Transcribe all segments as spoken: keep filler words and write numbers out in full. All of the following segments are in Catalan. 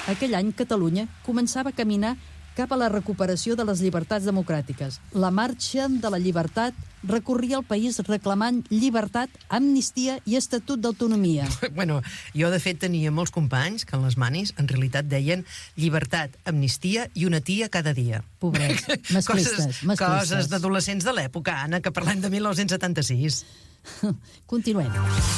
Aquell any, Catalunya començava a caminar cap a la recuperació de les llibertats democràtiques. La marxa de la llibertat recorria el país reclamant llibertat, amnistia i estatut d'autonomia. Bueno, jo de fet tenia molts companys que en les manis en realitat deien llibertat, amnistia i una tia cada dia. Pobrets, masclistes, coses, masclistes. Coses d'adolescents de l'època, Anna, que parlem de mil nou-cents setanta-sis. Continuem.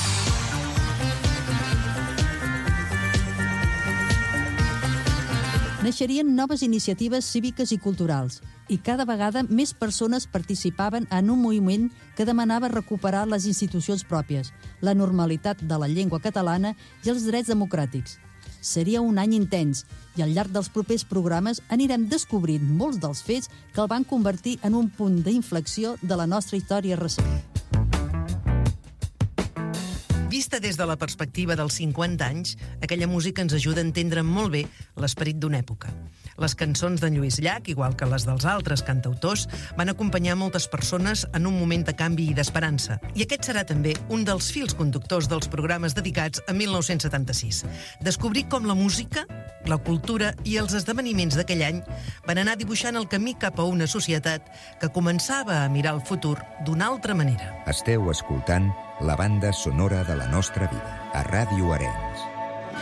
Naixerien noves iniciatives cíviques i culturals i cada vegada més persones participaven en un moviment que demanava recuperar les institucions pròpies, la normalitat de la llengua catalana i els drets democràtics. Seria un any intens i al llarg dels propers programes anirem descobrint molts dels fets que el van convertir en un punt d'inflexió de la nostra història recent. Vista des de la perspectiva dels cinquanta anys, aquella música ens ajuda a entendre molt bé l'esperit d'una època. Les cançons d'en Lluís Llach, igual que les dels altres cantautors, van acompanyar moltes persones en un moment de canvi i d'esperança. I aquest serà també un dels fils conductors dels programes dedicats a mil nou-cents setanta-sis. Descobrir com la música, la cultura i els esdeveniments d'aquell any van anar dibuixant el camí cap a una societat que començava a mirar el futur d'una altra manera. Esteu escoltant la banda sonora de la nostra vida, a Ràdio Arenys.